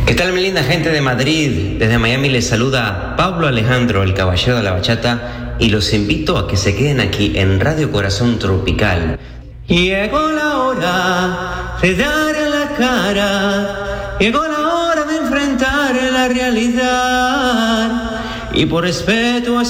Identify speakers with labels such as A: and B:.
A: ¿Qué tal, mi linda gente de Madrid? Desde Miami les saluda Pablo Alejandro, el caballero de la bachata, y los invito a que se queden aquí en Radio Corazón Tropical. Llegó la hora de dar la cara, llegó la hora de enfrentar la realidad, y por respeto a